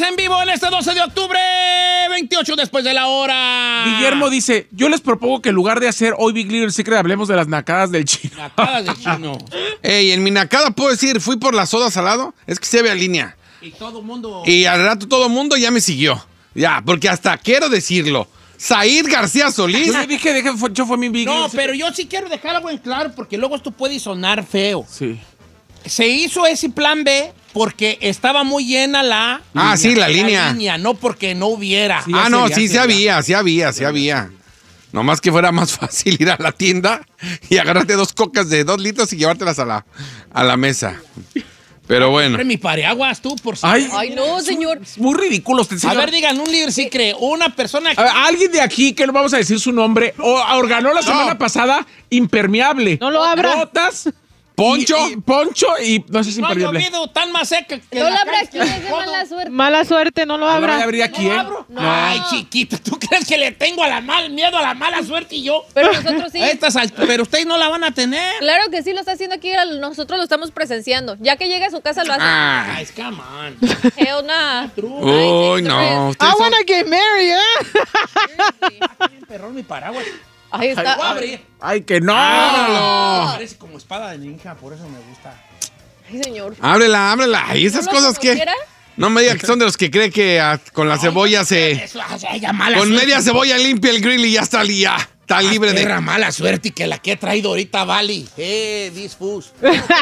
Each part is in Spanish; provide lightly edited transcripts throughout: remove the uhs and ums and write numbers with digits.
en vivo en este 12 de octubre, 28 después de la hora. Guillermo dice, yo les propongo que en lugar de hacer hoy Big Little Secret hablemos de las nacadas del chino. Nacadas del chino. Ey, en mi nacada puedo decir, fui por la soda salado, es que se ve a línea. Y todo el mundo... Y al rato todo el mundo ya me siguió. Ya, porque hasta quiero decirlo. Said García Solís. Yo le dije, yo fue mi Big Little No, Secret. pero yo sí quiero dejar algo en claro porque luego esto puede sonar feo. Sí. Se hizo ese plan B porque estaba muy llena la... Ah, sí, la línea. No porque no hubiera. Sí. No, ya sí, se veía. sí había. Nomás que fuera más fácil ir a la tienda y agarrarte 2 cocas de 2 litros y llevártelas a la mesa. Pero bueno. Mi paraguas tú, por si... Ay, no, señor. Es muy ridículo usted, A señor. ver, digan, un líder sí cree. Una persona... A ver, alguien de aquí, que no vamos a decir su nombre, organó la semana pasada impermeable. No lo abra. Botas, Poncho. poncho y no sé si No ha impermeable. llovido tan más seca que No la lo abra cancha. aquí, es de mala suerte. Mala suerte, no lo No lo voy a abra. abrir aquí, ¿No ¿eh? abro? No. Ay, chiquito, ¿tú crees que le tengo miedo a la mala suerte y yo? Pero nosotros sí. A estas pero ustedes no la van a tener. Claro que sí, lo está haciendo aquí, nosotros lo estamos presenciando. Ya que llega a su casa lo hace. Ah. Ay, come on. Hell nah. Uy, no. I Ustedes son- wanna get married, ¿eh? Perrón mi paraguas. Ahí está. Voy a abrir. Ay, que no. Parece como espada de ninja, por eso me gusta. Ay, señor. Ábrela. ¿Y esas ¿No lo cosas qué? conociera? No me diga que son de los que cree que con la cebolla Eso, ella mala Con suerte. media cebolla limpia el grill y ya está libre de... Perra mala suerte y que la que he traído ahorita vale. This fools.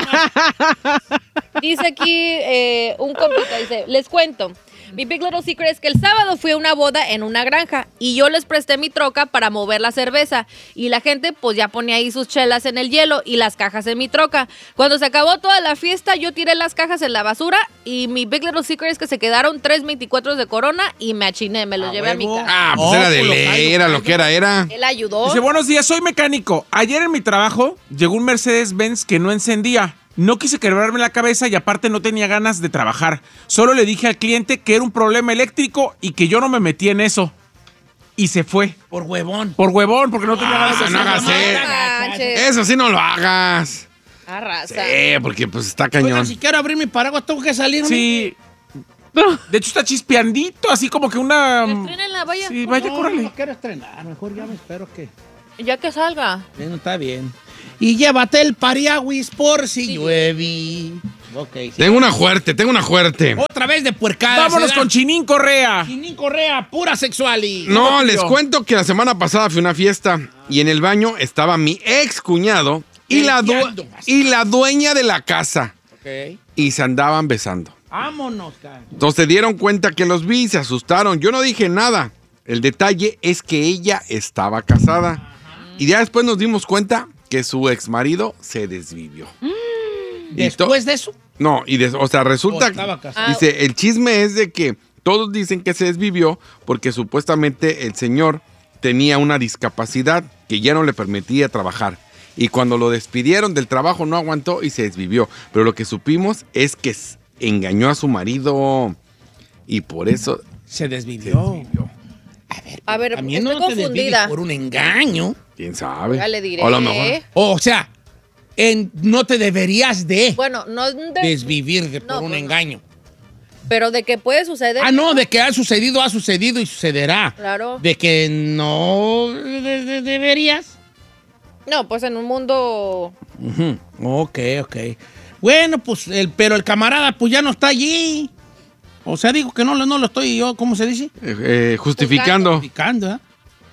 Dice aquí un compita, dice, les cuento. Mi Big Little Secret es que el sábado fui a una boda en una granja y yo les presté mi troca para mover la cerveza y la gente pues ya ponía ahí sus chelas en el hielo y las cajas en mi troca. Cuando se acabó toda la fiesta yo tiré las cajas en la basura y mi Big Little Secret es que se quedaron 3 24 de Corona y me achiné, me los llevé a mi huevo. casa. Ah, pues era de lo ley, caigo, era lo que era. Él ayudó. Dice, buenos días, soy mecánico. Ayer en mi trabajo llegó un Mercedes-Benz que no encendía. No quise quebrarme la cabeza y aparte no tenía ganas de trabajar. Solo le dije al cliente que era un problema eléctrico y que yo no me metí en eso. Y se fue. Por huevón. Por huevón, porque no tenía ganas de no hacer hagas nada. Manches. Eso sí no lo hagas. Arrasa. Porque pues está Oigan, cañón. si quiero abrir mi paraguas, tengo que salir. Sí. De hecho está chispeandito, así como que una... Estrénenla, vaya. Sí, vaya, córrele. No quiero estrenar, mejor ya me espero que... Ya que salga. Bueno, está bien. Y llévate el pariaguis por si llueve. Ok, sí. Tengo una fuerte. Otra vez de puercada. Vámonos con Chinín Correa. Chinín Correa, pura sexual y... No, tío. les cuento que la semana pasada fui a una fiesta y en el baño estaba mi ex cuñado y la dueña de la casa. Ok. Y se andaban besando. Vámonos, cara. Entonces se dieron cuenta que los vi, se asustaron. Yo no dije nada. El detalle es que ella estaba casada. Y ya después nos dimos cuenta que su ex marido se desvivió. Después de eso... No, o sea, resulta, estaba casado. dice, el chisme es de que todos dicen que se desvivió porque supuestamente el señor tenía una discapacidad que ya no le permitía trabajar. Y cuando lo despidieron del trabajo no aguantó y se desvivió. Pero lo que supimos es que engañó a su marido y por eso Se desvivió. A ver, También estoy no te desvives confundida. por un engaño. quién sabe. Ya le diré. O a lo mejor. O sea, no te deberías de Bueno, no desvivir por no, un pues no. engaño. Pero de que puede suceder. Ah, no, de que ha sucedido y sucederá. Claro. De que no deberías. No, pues en un mundo. Ok. Bueno, pues, pero el camarada pues ya no está allí. O sea, digo que no lo estoy yo, ¿cómo se dice? Justificando. Criticando, ¿eh?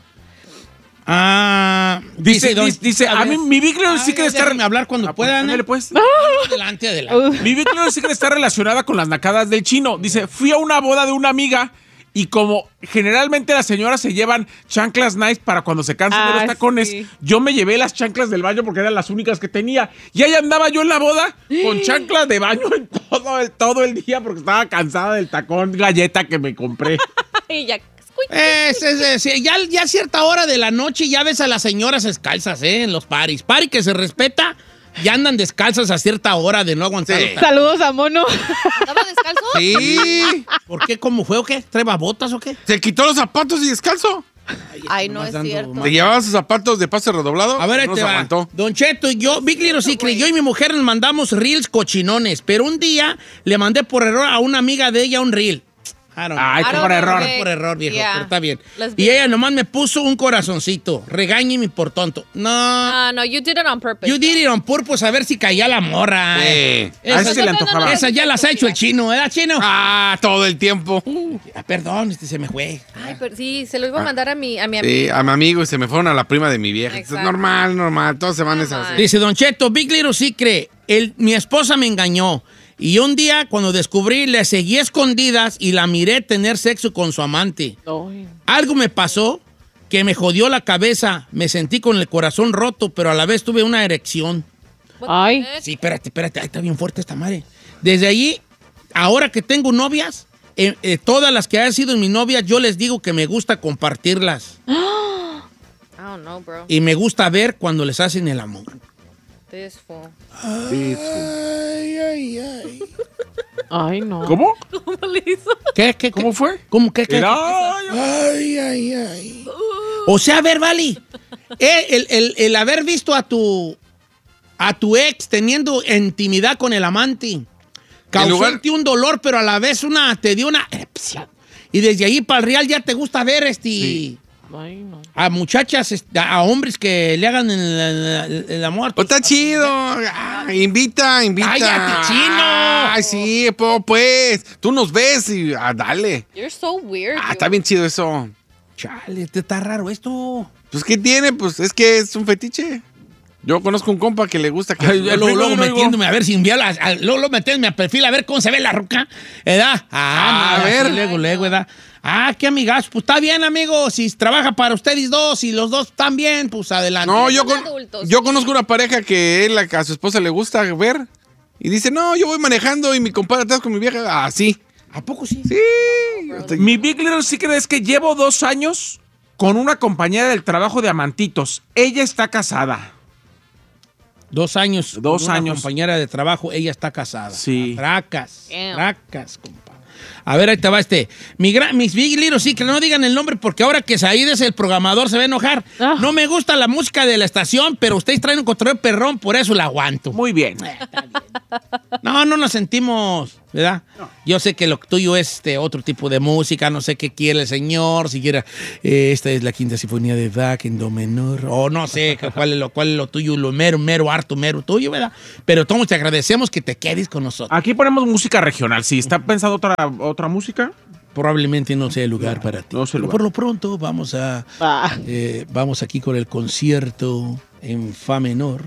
Ah, Dice, a mí mi Big Little Secret está... déjame hablar cuando puedan. Ándale, pues. Adelante. Mi Big Little Secret está relacionada con las nacadas del chino. Dice, fui a una boda de una amiga y como generalmente las señoras se llevan chanclas nice para cuando se cansan de los tacones, sí. yo me llevé las chanclas del baño porque eran las únicas que tenía. Y ahí andaba yo en la boda con chanclas de baño en todo el día porque estaba cansada del tacón galleta que me compré. Y ya. Sí, ya a cierta hora de la noche ya ves a las señoras descalzas, en los paris. Pari que se respeta, ya andan descalzas a cierta hora de no aguantar. Sí. Saludos a Mono. ¿Estaba descalzo? Sí. ¿Por qué? ¿Cómo fue o qué? ¿Treba botas o qué? Se quitó los zapatos y descalzo. Ay, no Nomás es dando cierto. más. ¿Te llevaba sus zapatos de paso redoblado? A ver, ahí no te se va. aguantó. Don Cheto y yo, Big Little Secret, yo y mi mujer nos mandamos reels cochinones, pero un día le mandé por error a una amiga de ella un reel. I don't know. Ay, I don't por know, error. okay. Por error, viejo, Yeah. pero está bien. Let's Y be- ella nomás me puso un corazoncito. Regáñeme por tonto. No, No, you did it on purpose. you did it on purpose a ver si caía la morra. Sí. A ese se le antojaba. Esas ya las ha hecho el chino, ¿verdad, chino? Ah, todo el tiempo. Perdón, se me fue. Ay, pero sí, se lo iba a mandar a mi amigo. Sí, a mi amigo y se me fueron a la prima de mi vieja. Exacto. Es normal. Todos se van esas. Normal. Dice Don Cheto, Big Little Secret, mi esposa me engañó. Y un día, cuando descubrí, le seguí escondidas y la miré tener sexo con su amante. Ay. Algo me pasó que me jodió la cabeza. Me sentí con el corazón roto, pero a la vez tuve una erección. Ay. Sí, espérate, ahí está bien fuerte esta madre. Desde allí, ahora que tengo novias, todas las que han sido mis novias, yo les digo que me gusta compartirlas. I don't know, bro. Y me gusta ver cuando les hacen el amor. This fool. Ay, no. ¿Cómo? ¿Cómo le hizo? ¿Qué? ¿Cómo fue? ¿Cómo qué? Era- O sea, a ver, Vali, el haber visto a tu ex teniendo intimidad con el amante causó lugar- en ti un dolor, pero a la vez te dio una erección. Y desde ahí para el real ya te gusta ver Ay, no. a muchachas, a hombres que le hagan el amor. Pues está chido. Invita. ¡Cállate, chino! Ay, sí, pues. Tú nos ves y dale. You're so weird. Está bien chido eso. Chale, está raro esto. Pues, ¿qué tiene? Pues es que es un fetiche. Yo conozco un compa que le gusta que... Ay, Luego no, metiéndome a ver si luego metiéndome a perfil a ver cómo se ve la ruca, ¿verdad? A ver. Luego, ¿verdad? Qué amigas. Pues está bien, amigo. Si trabaja para ustedes dos y los dos están bien, pues adelante. No, Son adultos. yo conozco una pareja que a su esposa le gusta ver y dice, no, yo voy manejando y mi compadre atrás con mi vieja. Así. ¿A poco sí? Sí. Mi Big Little Secret es que llevo 2 años con una compañera del trabajo de amantitos. Ella está casada. 2 años. 2 con una años. compañera de trabajo, ella está casada. Sí. Tracas, Damn. compa. A ver, ahí te va mis Big Little Secret, no digan el nombre porque ahora que Said es el programador se va a enojar. Ah. No me gusta la música de la estación, pero ustedes traen un control perrón, por eso la aguanto. Muy bien. No nos sentimos, ¿verdad? Yo sé que lo tuyo es otro tipo de música, no sé qué quiere el señor, si quiera, esta es la quinta sinfonía de Bach en do menor, o no sé cuál es lo tuyo, lo mero harto, mero tuyo, ¿verdad? Pero todos te agradecemos que te quedes con nosotros. Aquí ponemos música regional. Si está pensando otra música, Probablemente no sea el lugar para ti. no sea el Pero lugar. por lo pronto vamos vamos aquí con el concierto en fa menor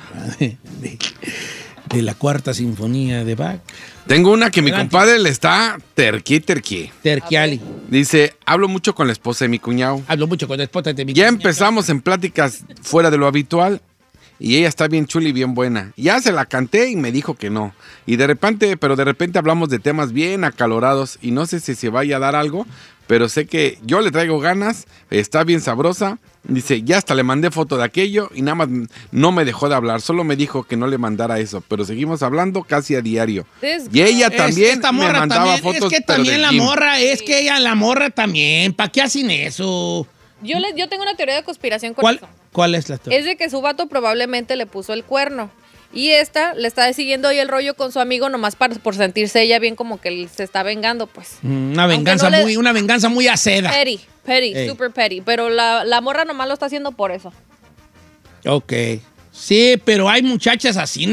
de la cuarta sinfonía de Bach. Tengo una que mi Adelante. compadre le está terqui. Terquiali. Dice, hablo mucho con la esposa de mi cuñado. Hablo mucho con la esposa de mi Ya cuñado. empezamos en pláticas fuera de lo habitual y ella está bien chula y bien buena. Ya se la canté y me dijo que no. Y de repente hablamos de temas bien acalorados y no sé si se vaya a dar algo, pero sé que yo le traigo ganas, está bien sabrosa. Dice, ya hasta le mandé foto de aquello y nada más no me dejó de hablar, solo me dijo que no le mandara eso, pero seguimos hablando casi a diario. This Y ella también esta me morra mandaba también, fotos. es que pero también del la gym. morra, es que ella, la morra también. ¿Para qué hacen eso? Yo tengo una teoría de conspiración con eso. ¿Cuál es la teoría? Es de que su vato probablemente le puso el cuerno. Y esta le está siguiendo ahí el rollo con su amigo nomás por sentirse ella bien como que se está vengando, pues. Una venganza Aunque no le- una venganza muy aceda. Petty, Ey. super petty. Pero la morra nomás lo está haciendo por eso. Ok. Sí, pero hay muchachas así,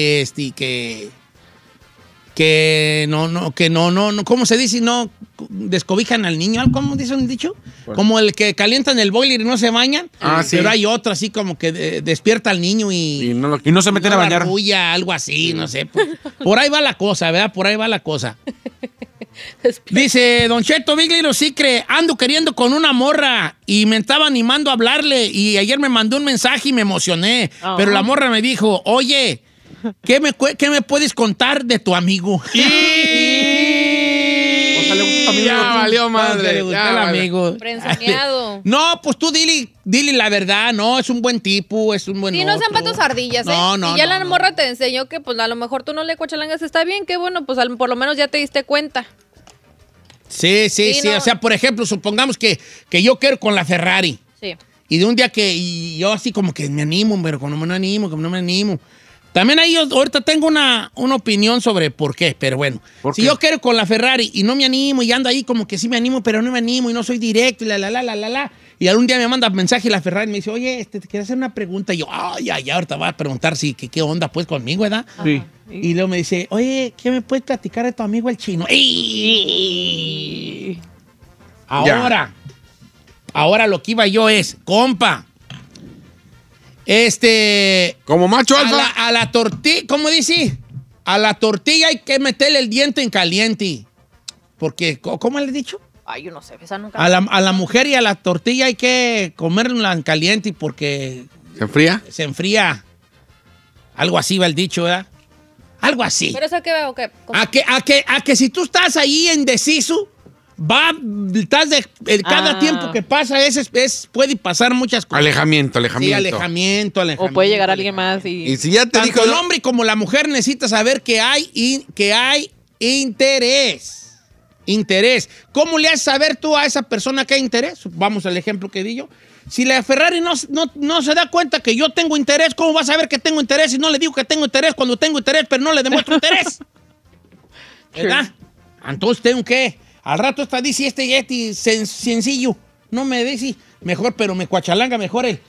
que no, ¿cómo se dice? No descobijan al niño, ¿cómo dice un dicho? Como el que calientan el boiler y no se bañan. Sí. Pero hay otro así como que despierta al niño Y no lo Y no se meten a la bañar. arrulla, algo así, no sé. Por ahí va la cosa, ¿verdad? Por ahí va la cosa. Dice Don Cheto, Big Little Secret, ando queriendo con una morra y me estaba animando a hablarle y ayer me mandó un mensaje y me emocioné. Oh. Pero la morra me dijo, oye, ¿qué me puedes contar de tu amigo? O sea, le gusta tu amigo. Ya valió madre. Le gustó ya el valió. amigo. Frenzoneado. No, pues tú dile la verdad, no, es un buen tipo, es un buen Sí, no sean otro. patos ardillas, ¿eh? No, y ya no, la no. morra te enseñó que pues a lo mejor tú no le cuachalangas, está bien, qué bueno, pues por lo menos ya te diste cuenta. Sí, no. o sea, por ejemplo, supongamos que yo quiero con la Ferrari. Sí. Y de un día y yo así como que me animo, pero como no me animo, También ahí yo ahorita tengo una opinión sobre por qué, pero bueno. ¿Por Si qué? yo quiero con la Ferrari y no me animo y ando ahí como que sí me animo, pero no me animo y no soy directo y la. Y algún día me manda mensaje la Ferrari y me dice, oye, te quiero hacer una pregunta. Y yo, ahorita va a preguntar si qué onda pues conmigo, ¿verdad? Sí. Y luego me dice, oye, ¿qué me puedes platicar de tu amigo el chino? Ahora lo que iba yo es, compa, Como macho alfa. a la tortilla, ¿cómo dice? A la tortilla hay que meterle el diente en caliente. Porque, ¿cómo le he dicho? Ay, yo no sé, esa nunca. A la mujer y a la tortilla hay que comerla en caliente porque ¿Se enfría? se enfría. Algo así va el dicho, ¿verdad? Algo así. ¿Pero eso qué veo? ¿Qué? ¿Cómo? A que si tú estás ahí indeciso, cada tiempo que pasa puede pasar muchas cosas. Alejamiento. Sí, alejamiento. O puede llegar alguien más Y y... si ya te Tanto dijo... el hombre como la mujer necesita saber que hay interés. Interés. ¿Cómo le haces saber tú a esa persona que hay interés? Vamos al ejemplo que di yo. Si la Ferrari no se da cuenta que yo tengo interés, ¿cómo va a saber que tengo interés si no le digo que tengo interés cuando tengo interés, pero no le demuestro interés? ¿Verdad? Entonces tengo que... Al rato dice sencillo. No me dice mejor, pero me cuachalanga mejor el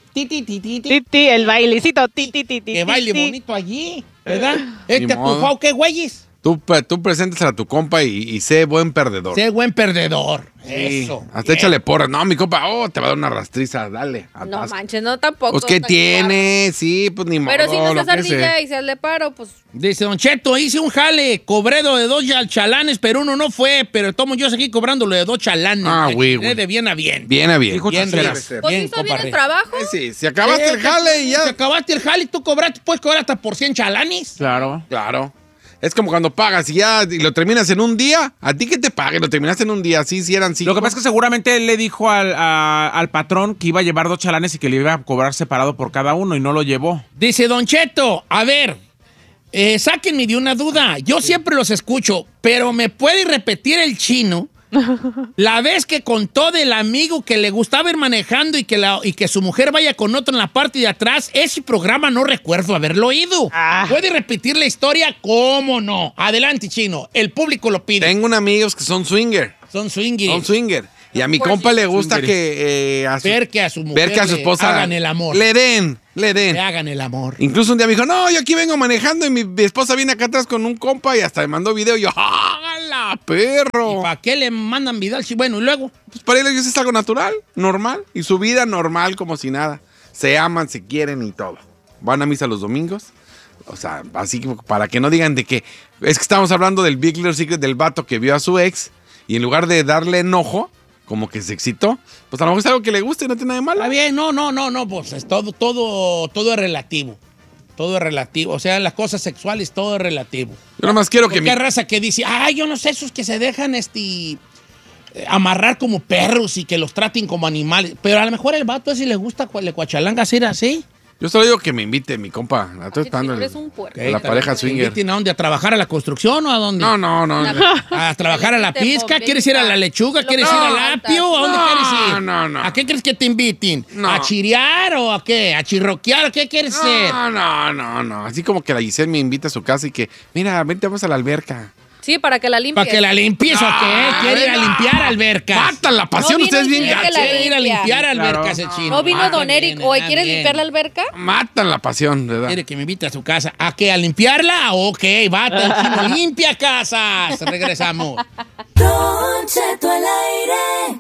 Titi, el bailecito, titi. que baile bonito allí, ¿verdad? Ni modo. Atufao, ¿qué güeyes? Tú preséntasela a tu compa y sé buen perdedor. Sé buen perdedor. Sí. Eso. Hasta échale porras. No, mi compa, te va a dar una rastriza, dale. No atasca. manches, no tampoco. Pues, ¿qué tan tiene? Sí, pues ni modo. Pero si no lo estás que sea. ardilla y se le paro, pues. Dice Don Cheto, hice un jale, cobré de 2 chalanes, pero uno no fue, pero tomo yo seguí cobrándolo de 2 chalanes. Güey. De bien a bien. Bien a bien. Dijo Bien, Chacera. Riz. Pues Bien, hizo bien compa el Riz. trabajo. Sí, si acabaste el jale y Si ya. acabaste el jale, tú puedes cobrar hasta por 100 chalanes. Claro. Claro. Es como cuando pagas y lo terminas en un día. ¿A ti que te pague? Lo terminaste en un día. Sí, si eran 5. Lo que pasa es que seguramente él le dijo al patrón que iba a llevar 2 chalanes y que le iba a cobrar separado por cada uno y no lo llevó. Dice Don Cheto, a ver, sáquenme de una duda. Yo siempre los escucho, pero ¿me puede repetir el chino? La vez que contó del amigo que le gustaba ir manejando y que su mujer vaya con otro en la parte de atrás, ese programa no recuerdo haberlo oído. ¿Puede repetir la historia? ¿Cómo no? Adelante, chino. El público lo pide. Tengo unos amigos que son swinger. Son swingers. Son swinger. Y a mi compa le gusta que Ver que a su mujer ver que a su esposa le hagan el amor. Le den. Le hagan el amor. Incluso un día me dijo, no, yo aquí vengo manejando y mi esposa viene acá atrás con un compa y hasta me mandó video. Y yo, ¡hala, perro! ¿Y para qué le mandan video? Bueno, y luego. Pues para ellos es algo natural, normal. Y su vida normal como si nada. Se aman, se quieren y todo. Van a misa los domingos. O sea, así como para que no digan de que... Es que estamos hablando del Big Little Secret del vato que vio a su ex y en lugar de darle enojo, como que se excitó, pues a lo mejor es algo que le gusta y no tiene nada de malo. Está bien, no, pues es todo es relativo. Todo es relativo. O sea, las cosas sexuales, todo es relativo. Yo nomás quiero que Porque hay raza que dice, yo no sé, esos que se dejan amarrar como perros y que los traten como animales. Pero a lo mejor el vato ese le gusta, le cuachalanga hacer así. Yo solo digo que me invite mi compa. Estoy esperando Eres un puerco. la pareja swinger. ¿Inviten a dónde? ¿A trabajar a la construcción o a dónde? No. ¿A trabajar a la pizca? ¿Quieres ir a la lechuga? ¿Quieres ir al apio? ¿A dónde quieres ir? No. ¿A qué crees que te inviten? No. ¿A chirear o a qué? ¿A chirroquear? ¿A qué quieres ser? No. Así como que la Giselle me invita a su casa y que, mira, vente, vamos a la alberca. Sí, para que la limpies. ¿Para que la limpies o qué? ¿Quiere ir a limpiar albercas? Matan la pasión, No, ustedes bien vino gachos. ¿Quiere ir a limpiar albercas el chino? No vino Don Eric. Bien, Hoy está ¿quieres bien. limpiar la alberca? Matan la pasión, ¿verdad? ¿Quiere que me invite a su casa? ¿A qué? ¿A limpiarla? Ok, bata, el chino limpia casas. Regresamos. Don Cheto al aire.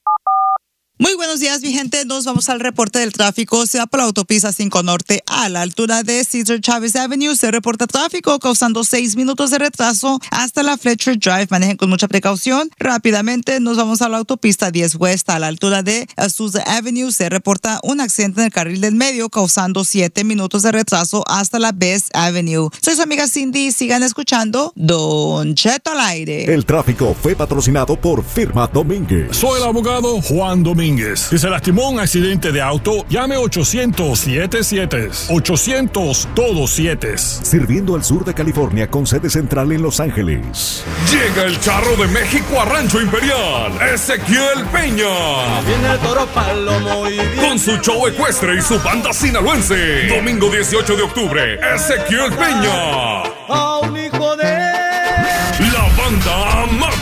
Muy buenos días, mi gente. Nos vamos al reporte del tráfico. Se va por la autopista 5 Norte a la altura de Cesar Chavez Avenue. Se reporta tráfico causando 6 minutos de retraso hasta la Fletcher Drive. Manejen con mucha precaución. Rápidamente nos vamos a la autopista 10 West a la altura de Azusa Avenue. Se reporta un accidente en el carril del medio causando 7 minutos de retraso hasta la Best Avenue. Soy su amiga Cindy. Sigan escuchando Don Cheto al aire. El tráfico fue patrocinado por Firma Domínguez. Soy el abogado Juan Domínguez. Si se lastimó en un accidente de auto, llame 800-77. 800 todos 7. Sirviendo al sur de California con sede central en Los Ángeles. Llega el charro de México a Rancho Imperial, Ezequiel Peña. Viene el toro palomo y bien. Con su show ecuestre y su banda sinaloense. Domingo 18 de octubre, Ezequiel Peña.